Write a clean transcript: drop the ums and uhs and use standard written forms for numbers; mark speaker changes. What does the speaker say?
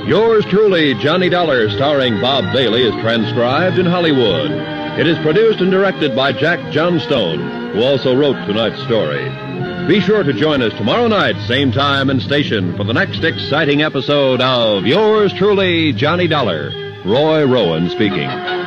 Speaker 1: Yours truly, Johnny Dollar, starring Bob Bailey, is transcribed in Hollywood. It is produced and directed by Jack Johnstone, who also wrote tonight's story. Be sure to join us tomorrow night, same time and station, for the next exciting episode of Yours truly, Johnny Dollar. Roy Rowan speaking.